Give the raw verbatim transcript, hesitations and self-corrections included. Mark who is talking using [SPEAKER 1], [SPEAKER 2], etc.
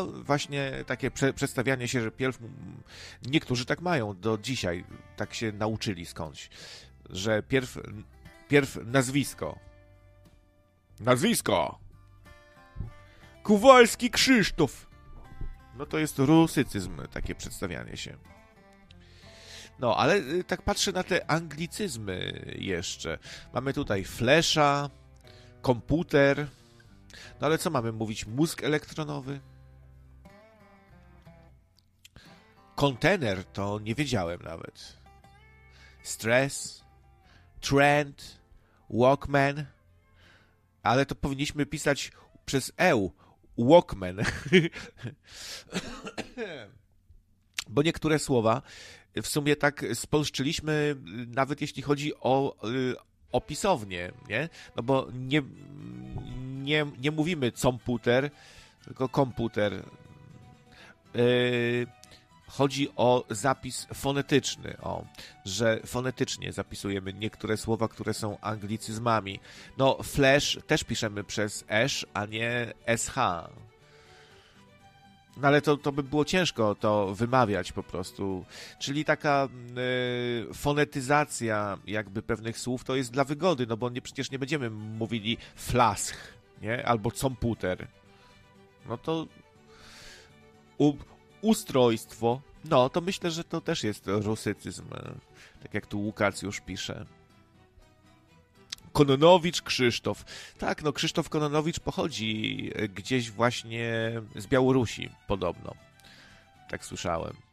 [SPEAKER 1] no właśnie takie prze, przedstawianie się, że pierw... Niektórzy tak mają do dzisiaj, tak się nauczyli skądś, że pierw, pierw nazwisko. Nazwisko! Kowalski Krzysztof! No to jest rusycyzm, takie przedstawianie się. No, ale tak patrzę na te anglicyzmy jeszcze. Mamy tutaj flesza, komputer. No ale co mamy mówić? Mózg elektronowy? Kontener to nie wiedziałem nawet. Stress, trend, walkman. Ale to powinniśmy pisać przez E. Walkman. Bo niektóre słowa w sumie tak spolszczyliśmy, nawet jeśli chodzi o y, opisownię, nie? No bo nie, nie, nie mówimy komputer, tylko komputer. Yy, chodzi o zapis fonetyczny, o, że fonetycznie zapisujemy niektóre słowa, które są anglicyzmami. No, flash też piszemy przez esz, a nie sh. No ale to, to by było ciężko to wymawiać po prostu. Czyli taka y, fonetyzacja jakby pewnych słów to jest dla wygody, no bo nie, przecież nie będziemy mówili flask, nie? Albo komputer. No to u, ustrojstwo, no to myślę, że to też jest rusycyzm. Tak jak tu Łukasz już pisze. Kononowicz Krzysztof. Tak, no Krzysztof Kononowicz pochodzi gdzieś właśnie z Białorusi, podobno. Tak słyszałem.